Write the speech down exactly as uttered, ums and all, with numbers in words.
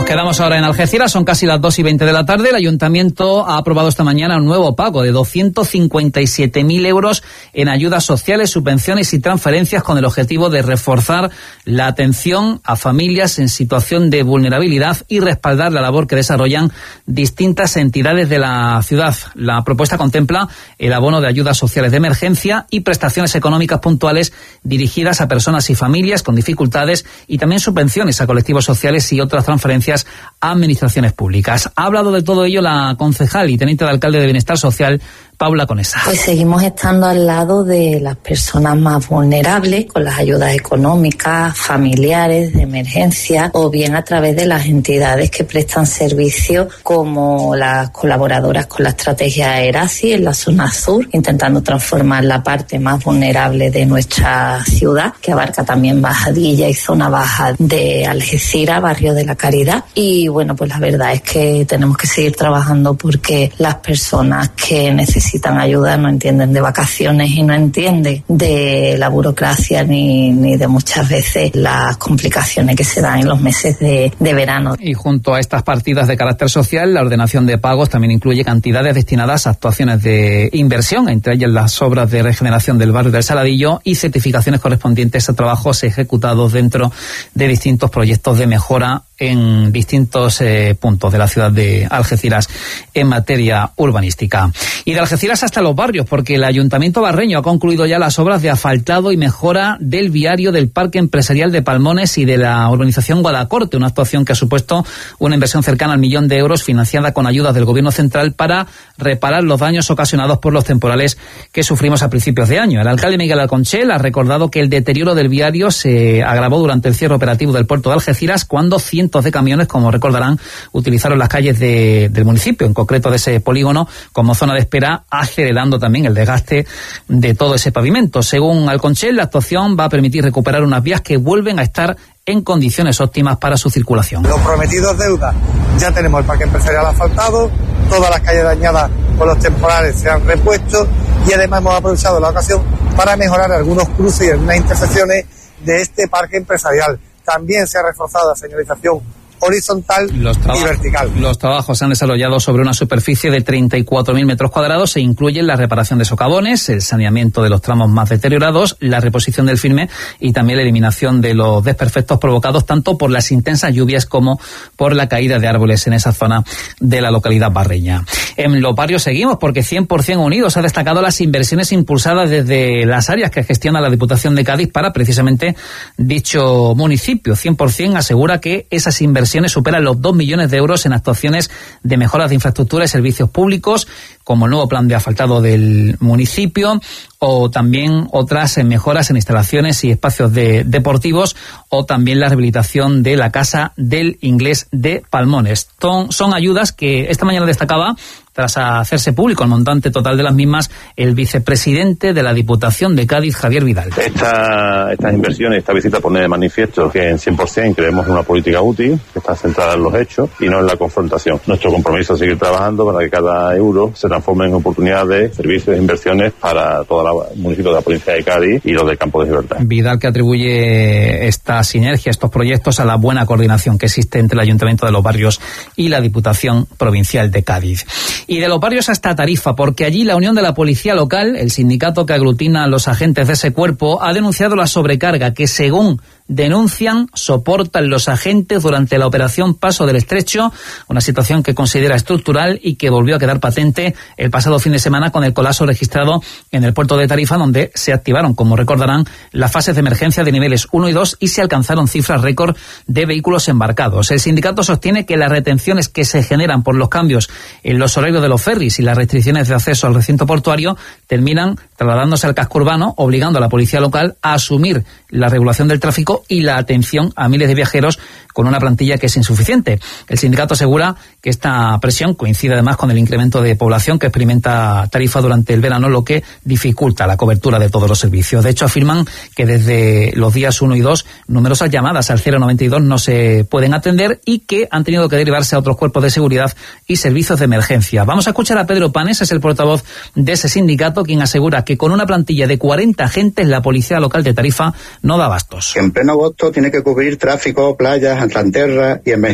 Nos quedamos ahora en Algeciras, son casi las dos y veinte de la tarde. El Ayuntamiento ha aprobado esta mañana un nuevo pago de doscientos cincuenta y siete mil euros en ayudas sociales, subvenciones y transferencias con el objetivo de reforzar la atención a familias en situación de vulnerabilidad y respaldar la labor que desarrollan distintas entidades de la ciudad. La propuesta contempla el abono de ayudas sociales de emergencia y prestaciones económicas puntuales dirigidas a personas y familias con dificultades y también subvenciones a colectivos sociales y otras transferencias a administraciones públicas. Ha hablado de todo ello la concejal y teniente de alcalde de Bienestar Social, Paula Conesa. Pues seguimos estando al lado de las personas más vulnerables con las ayudas económicas, familiares, de emergencia o bien a través de las entidades que prestan servicios como las colaboradoras con la estrategia ERASI en la zona sur, intentando transformar la parte más vulnerable de nuestra ciudad, que abarca también Bajadilla y zona baja de Algeciras, barrio de la Caridad. Y bueno, pues la verdad es que tenemos que seguir trabajando porque las personas que necesitan necesitan ayuda, no entienden de vacaciones y no entienden de la burocracia ni, ni de muchas veces las complicaciones que se dan en los meses de, de verano. Y junto a estas partidas de carácter social, la ordenación de pagos también incluye cantidades destinadas a actuaciones de inversión, entre ellas las obras de regeneración del barrio del Saladillo y certificaciones correspondientes a trabajos ejecutados dentro de distintos proyectos de mejora en distintos eh, puntos de la ciudad de Algeciras en materia urbanística. Y de Algeciras hasta los barrios, porque el Ayuntamiento barreño ha concluido ya las obras de asfaltado y mejora del viario del Parque Empresarial de Palmones y de la urbanización Guadacorte, una actuación que ha supuesto una inversión cercana al millón de euros financiada con ayudas del Gobierno central para reparar los daños ocasionados por los temporales que sufrimos a principios de año. El alcalde Miguel Alconchel ha recordado que el deterioro del viario se agravó durante el cierre operativo del puerto de Algeciras cuando cientos de camiones, como recordarán, utilizaron las calles de, del municipio, en concreto de ese polígono, como zona de espera, acelerando también el desgaste de todo ese pavimento. Según Alconchel, la actuación va a permitir recuperar unas vías que vuelven a estar en condiciones óptimas para su circulación. Los prometidos deudas, ya tenemos el parque empresarial asfaltado, todas las calles dañadas por los temporales se han repuesto y además hemos aprovechado la ocasión para mejorar algunos cruces y algunas intersecciones de este parque empresarial. También se ha reforzado la señalización horizontal los traba- y vertical. Los trabajos se han desarrollado sobre una superficie de treinta y cuatro mil metros cuadrados e incluyen la reparación de socavones, el saneamiento de los tramos más deteriorados, la reposición del firme y también la eliminación de los desperfectos provocados tanto por las intensas lluvias como por la caída de árboles en esa zona de la localidad barreña. En los barrios seguimos porque cien por ciento Unidos ha destacado las inversiones impulsadas desde las áreas que gestiona la Diputación de Cádiz para precisamente dicho municipio. cien por ciento asegura que esas inversiones superan los dos millones de euros en actuaciones de mejoras de infraestructura y servicios públicos, como el nuevo plan de asfaltado del municipio, o también otras mejoras en instalaciones y espacios de, deportivos, o también la rehabilitación de la Casa del Inglés de Palmones. Son, son ayudas que esta mañana destacaba, tras hacerse público el montante total de las mismas, el vicepresidente de la Diputación de Cádiz, Javier Vidal. Esta, estas inversiones, esta visita pone de manifiesto que en cien por ciento creemos en una política útil, que está centrada en los hechos y no en la confrontación. Nuestro compromiso es seguir trabajando para que cada euro se transforme en oportunidades, servicios e inversiones para todo el municipio de la provincia de Cádiz y los del Campo de Gibraltar. Vidal, que atribuye esta sinergia, estos proyectos, a la buena coordinación que existe entre el Ayuntamiento de los Barrios y la Diputación Provincial de Cádiz. Y de los barrios hasta Tarifa, porque allí la Unión de la Policía Local, el sindicato que aglutina a los agentes de ese cuerpo, ha denunciado la sobrecarga que, según denuncian, soportan los agentes durante la operación Paso del Estrecho, una situación que considera estructural y que volvió a quedar patente el pasado fin de semana con el colapso registrado en el puerto de Tarifa, donde se activaron, como recordarán, las fases de emergencia de niveles uno y dos y se alcanzaron cifras récord de vehículos embarcados. El sindicato sostiene que las retenciones que se generan por los cambios en los horarios de los ferries y las restricciones de acceso al recinto portuario terminan trasladándose al casco urbano, obligando a la policía local a asumir la regulación del tráfico y la atención a miles de viajeros con una plantilla que es insuficiente. El sindicato asegura que esta presión coincide además con el incremento de población que experimenta Tarifa durante el verano, lo que dificulta la cobertura de todos los servicios. De hecho, afirman que desde los días uno y dos numerosas llamadas al cero noventa y dos no se pueden atender y que han tenido que derivarse a otros cuerpos de seguridad y servicios de emergencia. Vamos a escuchar a Pedro Panes, es el portavoz de ese sindicato, quien asegura que con una plantilla de cuarenta agentes la policía local de Tarifa no da abastos. En pleno agosto tiene que cubrir tráfico, playas, Atlanterra y emergencias.